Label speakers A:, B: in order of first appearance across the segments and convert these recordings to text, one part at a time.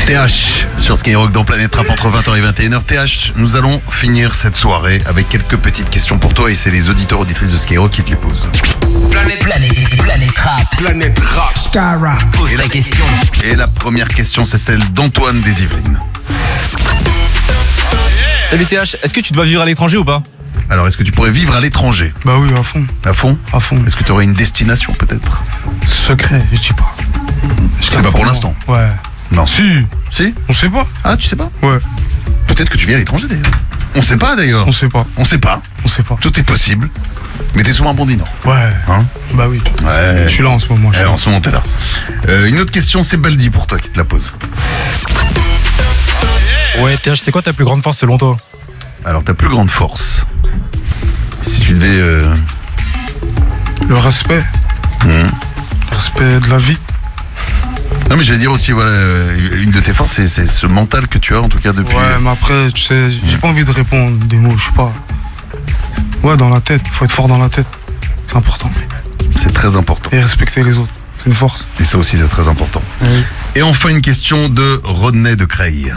A: TH sur Skyrock dans Planète Rap entre 20h et 21h. TH, nous allons finir cette soirée avec quelques petites questions pour toi et c'est les auditeurs auditrices de Skyrock qui te les posent.
B: Planète Rap.
C: Planète Rap.
B: Skyrock. Pose ta question.
A: Et la première question, c'est celle d'Antoine des Yvelines.
D: Salut TH, est-ce que tu dois vivre à l'étranger ou pas?
A: Alors, est-ce que tu pourrais vivre à l'étranger?
C: Bah oui, à fond.
A: À fond?
C: À fond.
A: Est-ce que tu aurais une destination peut-être?
C: Secret, je dis pas.
A: C'est pas pour l'instant.
C: Ouais.
A: Non.
C: Si.
A: Si?
C: On sait pas.
A: Ah, tu sais pas?
C: Ouais.
A: Peut-être que tu vis à l'étranger d'ailleurs. On sait pas d'ailleurs.
C: On sait pas.
A: On sait pas.
C: On sait pas.
A: Tout est possible. Mais t'es souvent un bon dînant.
C: Ouais.
A: Hein?
C: Bah oui.
A: Ouais.
C: Je suis là en ce moment.
A: En ce moment, t'es là. Une autre question, c'est Baldi pour toi qui te la pose.
D: Ouais TH, c'est quoi ta plus grande force selon toi?
A: Alors, ta plus grande force, si tu devais...
C: Le respect. Le respect de la vie.
A: Non, mais j'allais dire aussi, voilà, une de tes forces, c'est ce mental que tu as, en tout cas, depuis...
C: Ouais, mais après, tu sais, j'ai pas envie de répondre des mots, je sais pas. Ouais, dans la tête. Faut être fort dans la tête. C'est important.
A: C'est très important.
C: Et respecter les autres. C'est une force.
A: Et ça aussi, c'est très important.
C: Oui.
A: Et enfin, une question de Rodney de Creil.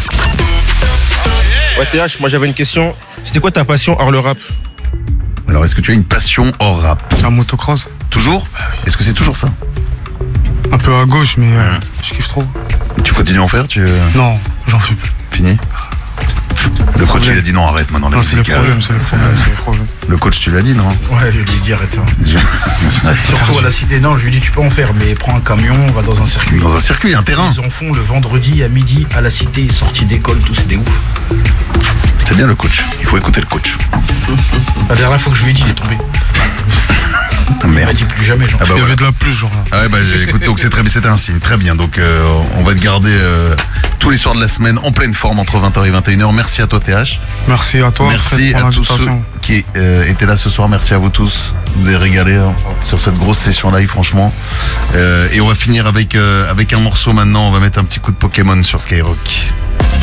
E: Ouais TH, moi j'avais une question. C'était quoi ta passion hors le rap?
A: Alors, est-ce que tu as une passion hors rap?
C: La motocross.
A: Toujours? Est-ce que c'est toujours ça?
C: Un peu à gauche, mais je kiffe trop.
A: Tu continues à en faire?
C: Non, j'en fais plus.
A: Fini? Le coach, il a dit non, arrête maintenant.
C: Non, c'est le problème, c'est le problème.
A: Le coach, tu l'as dit, non?
F: Ouais, je lui ai dit arrête ça. Surtout à la cité, non, je lui ai dit tu peux en faire, mais prends un camion, va dans un circuit.
A: Dans un circuit, un terrain.
F: Ils en font le vendredi à midi à la cité, sortie d'école, tout, c'est des ouf.
A: C'est bien le coach, il faut écouter le coach.
F: La dernière fois que je lui ai dit, il est tombé.
A: Ah,
F: Il
A: merde.
F: m'a dit plus jamais, genre.
A: Ah bah
C: Il y
A: voilà.
C: avait de la pluie, genre là.
A: Ah ouais, bah écoute, donc c'était un signe, très bien. Donc on va te garder tous les soirs de la semaine en pleine forme entre 20h et 21h. Merci à toi TH.
C: Merci à toi.
A: Merci
C: Fred, pour
A: à tous ceux
C: l'invitation.
A: qui étaient là ce soir. Merci à vous tous. Vous avez régalé sur cette grosse session live, franchement. Et on va finir avec un morceau maintenant. On va mettre un petit coup de Pokémon sur Skyrock.